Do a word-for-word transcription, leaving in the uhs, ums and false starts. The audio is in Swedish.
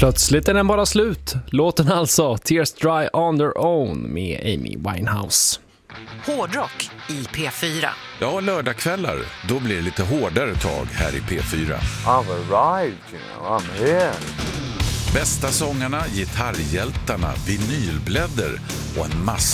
Plötsligt är den bara slut. Låten alltså Tears Dry on their own med Amy Winehouse. Hårdrock i P fyra. Ja, lördagskvällar, då blir det lite hårdare tag här i P fyra. I've arrived, you know, I'm here. Bästa sångarna, gitarrhjältarna, vinylblädder och en massa